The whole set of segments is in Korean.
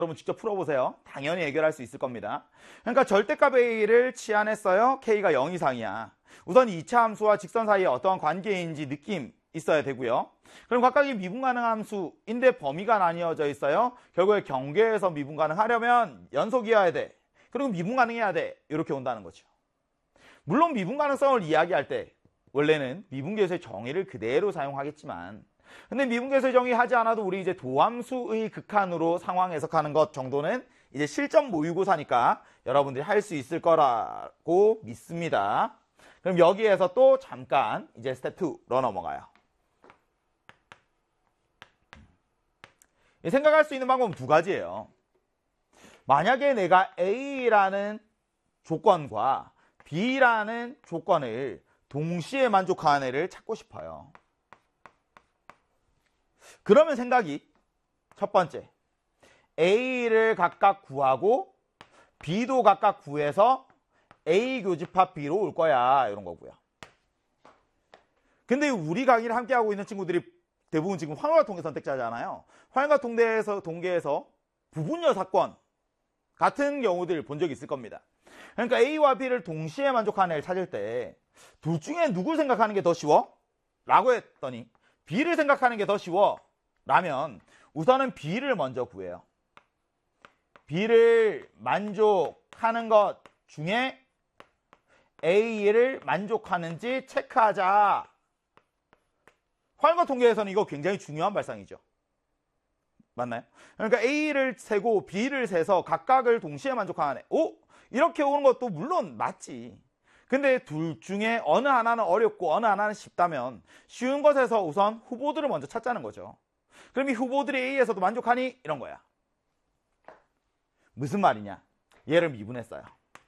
여러분 직접 풀어보세요. 당연히 해결할 수 있을 겁니다. 그러니까 절대값 A를 치환했어요. K가 0 이상이야. 우선 2차 함수와 직선 사이에 어떠한 관계인지 느낌 있어야 되고요. 그럼 각각이 미분 가능 함수인데 범위가 나뉘어져 있어요. 결국에 경계에서 미분 가능하려면 연속이어야 돼. 그리고 미분 가능해야 돼. 이렇게 온다는 거죠. 물론 미분 가능성을 이야기할 때 원래는 미분계수의 정의를 그대로 사용하겠지만 근데 미분계수의 정의 하지 않아도 우리 이제 도함수의 극한으로 상황 해석하는 것 정도는 이제 실전 모의고사니까 여러분들이 할 수 있을 거라고 믿습니다. 그럼 여기에서 또 잠깐 이제 스텝 2로 넘어가요. 생각할 수 있는 방법은 두 가지예요. 만약에 내가 A라는 조건과 B라는 조건을 동시에 만족하는 애를 찾고 싶어요. 그러면 생각이 첫 번째, A를 각각 구하고 B도 각각 구해서 A 교집합 B로 올 거야 이런 거고요. 근데 우리 강의를 함께 하고 있는 친구들이 대부분 지금 활용과 통계 선택자잖아요. 활용과 통계에서 부분여 사건 같은 경우들 본 적 있을 겁니다. 그러니까 A와 B를 동시에 만족하는 애를 찾을 때 둘 중에 누굴 생각하는 게 더 쉬워? 라고 했더니 B를 생각하는 게 더 쉬워 라면 우선은 B를 먼저 구해요. B를 만족하는 것 중에 A를 만족하는지 체크하자. 활용과 통계에서는 이거 굉장히 중요한 발상이죠. 맞나요? 그러니까 A를 세고 B를 세서 각각을 동시에 만족하는 애. 오! 이렇게 오는 것도 물론 맞지. 근데 둘 중에 어느 하나는 어렵고 어느 하나는 쉽다면 쉬운 것에서 우선 후보들을 먼저 찾자는 거죠. 그럼 이 후보들이 A에서도 만족하니? 이런 거야. 무슨 말이냐? 얘를 미분했어요.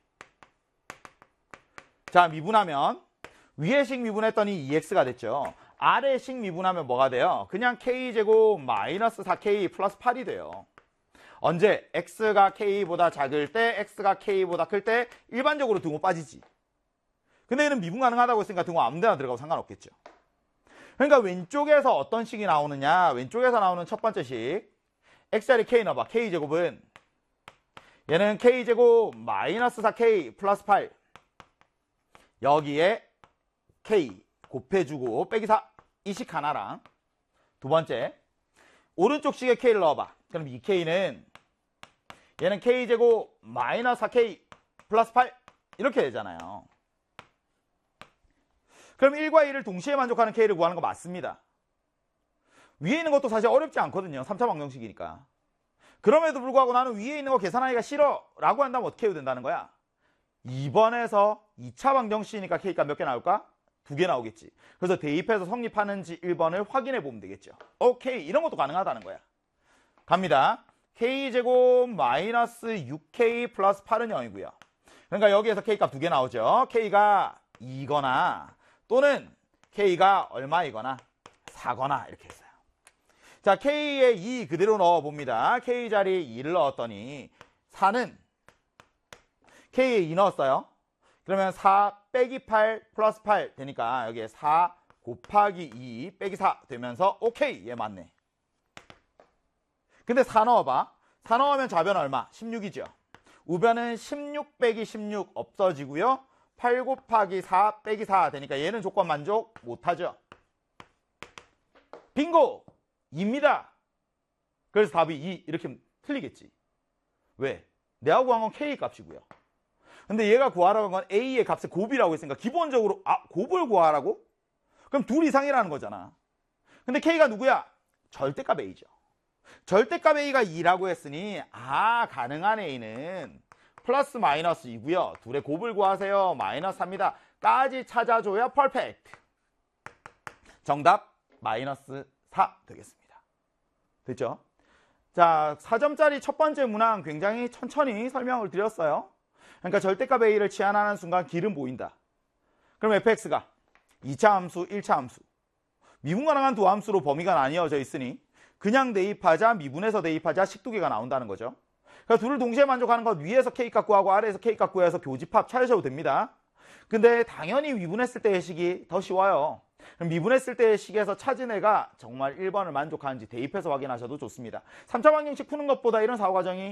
자, 미분하면 위에 식 미분했더니 2x가 됐죠. 아래 식 미분하면 뭐가 돼요? 그냥 k제곱 마이너스 4k 플러스 8이 돼요. 언제? x가 k보다 작을 때, x가 k보다 클 때 일반적으로 등호 빠지지. 근데 얘는 미분 가능하다고 했으니까 등호 아무 데나 들어가도 상관없겠죠. 그러니까 왼쪽에서 어떤 식이 나오느냐? 왼쪽에서 나오는 첫 번째 식 x자리 k 넣어봐. k제곱은 얘는 k제곱 마이너스 4k 플러스 8 여기에 k 곱해주고 빼기 4 이 식 하나랑 두 번째 오른쪽 식에 k를 넣어봐. 그럼 이 k는 얘는 k제곱 마이너스 4k 플러스 8 이렇게 되잖아요. 그럼 1과 2를 동시에 만족하는 k를 구하는 거 맞습니다. 위에 있는 것도 사실 어렵지 않거든요. 3차 방정식이니까. 그럼에도 불구하고 나는 위에 있는 거 계산하기가 싫어 라고 한다면 어떻게 해야 된다는 거야? 2번에서 2차 방정식이니까 k가 몇 개 나올까? 2개 나오겠지. 그래서 대입해서 성립하는지 1번을 확인해 보면 되겠죠. 오케이, 이런 것도 가능하다는 거야. 갑니다. k제곱 마이너스 6k 플러스 8은 0이고요. 그러니까 여기에서 k값 2개 나오죠. k가 2거나 또는 k가 얼마이거나 4거나 이렇게 했어요. 자, k에 2 그대로 넣어봅니다. k 자리에 2를 넣었더니 4는 k에 2 넣었어요. 그러면 4 빼기 8 플러스 8 되니까 여기에 4 곱하기 2 빼기 4 되면서 오케이, 얘 맞네. 근데 4 넣어봐. 4 넣으면 좌변 얼마? 16이죠. 우변은 16 빼기 16 없어지고요. 8 곱하기 4 빼기 4 되니까 얘는 조건 만족 못하죠. 빙고! 2입니다. 그래서 답이 2 이렇게 틀리겠지. 왜? 내가 구한 건 K 값이고요. 근데 얘가 구하라고 한 건 A의 값의 곱이라고 했으니까 기본적으로 곱을 구하라고? 그럼 둘 이상이라는 거잖아. 근데 K가 누구야? 절대값 A죠. 절대값 A가 2라고 했으니 가능한 A는 플러스 마이너스 2고요. 둘의 곱을 구하세요. 마이너스 3입니다. 까지 찾아줘야 퍼펙트. 정답 마이너스 4 되겠습니다. 됐죠? 자, 4점짜리 첫 번째 문항 굉장히 천천히 설명을 드렸어요. 그러니까 절대값 A를 치환하는 순간 길은 보인다. 그럼 fx가 2차 함수, 1차 함수. 미분 가능한 두 함수로 범위가 나뉘어져 있으니 그냥 대입하자, 미분해서 대입하자 식 두 개가 나온다는 거죠. 그래서 둘을 동시에 만족하는 것 위에서 k값 구하고 아래에서 k값 구해서 교집합 찾으셔도 됩니다. 근데 당연히 미분했을 때의 식이 더 쉬워요. 그럼 미분했을 때의 식에서 찾은 애가 정말 1번을 만족하는지 대입해서 확인하셔도 좋습니다. 3차 방정식 푸는 것보다 이런 사고 과정이